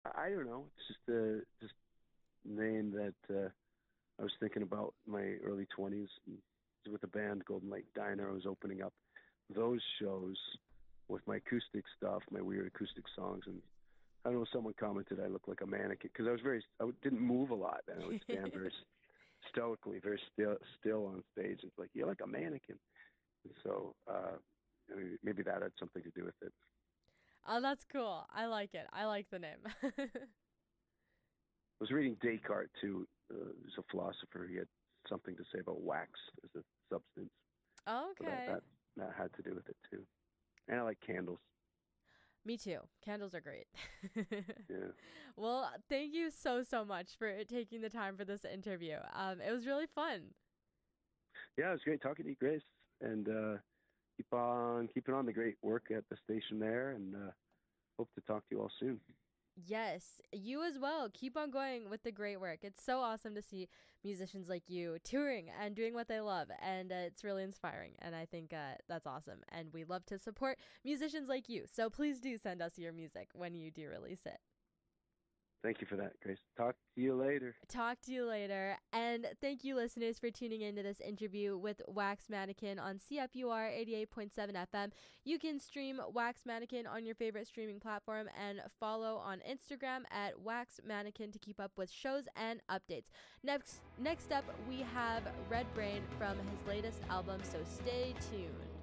I don't know. It's just a name that I was thinking about in my early 20s. With the band Golden Lake Diner, I was opening up those shows with my acoustic stuff, my weird acoustic songs, and I don't know, someone commented I looked like a mannequin because I didn't move a lot, and I would stand very stoically, very still on stage. It's like, you're like a mannequin. And so maybe that had something to do with it. Oh, that's cool. I like it. I like the name. I was reading Descartes too. He's a philosopher. He had something to say about wax as a substance. So Okay. that had to do with it too. And I like candles. Me too. Candles are great. Yeah. Well, thank you so much for taking the time for this interview. It was really fun. Yeah, it was great talking to you, Grace. And keep on keeping on the great work at the station there. And hope to talk to you all soon. Yes, you as well. Keep on going with the great work. It's so awesome to see musicians like you touring and doing what they love. And it's really inspiring. And I think that's awesome. And we love to support musicians like you. So please do send us your music when you do release it. Thank you for that, Grace. Talk to you later. Talk to you later. And thank you, listeners, for tuning into this interview with Wax Mannequin on CFUR 88.7 FM. You can stream Wax Mannequin on your favorite streaming platform and follow on Instagram at Wax Mannequin to keep up with shows and updates. Next up, we have Red Brain from his latest album, so stay tuned.